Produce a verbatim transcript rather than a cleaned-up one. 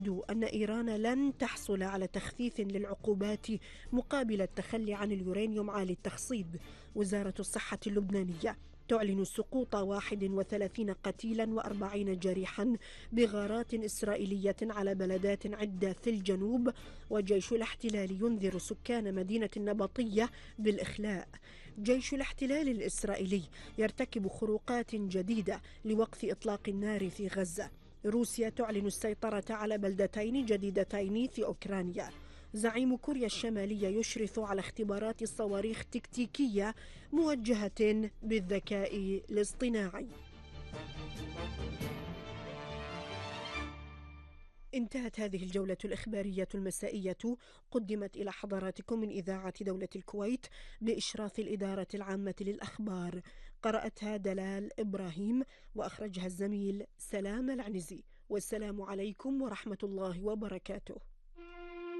أن إيران لن تحصل على تخفيف للعقوبات مقابل التخلي عن اليورانيوم عالي التخصيب. وزارة الصحة اللبنانية تعلن سقوط واحد وثلاثين قتيلا وأربعين جريحا بغارات إسرائيلية على بلدات عدة في الجنوب. وجيش الاحتلال ينذر سكان مدينة النبطية بالإخلاء. جيش الاحتلال الإسرائيلي يرتكب خروقات جديدة لوقف إطلاق النار في غزة. روسيا تعلن السيطرة على بلدتين جديدتين في أوكرانيا. زعيم كوريا الشمالية يشرف على اختبارات صواريخ تكتيكية موجهة بالذكاء الاصطناعي. انتهت هذه الجولة الإخبارية المسائية، قدمت إلى حضراتكم من إذاعة دولة الكويت بإشراف الإدارة العامة للأخبار. قرأتها دلال إبراهيم وأخرجها الزميل سلام العنزي. والسلام عليكم ورحمة الله وبركاته.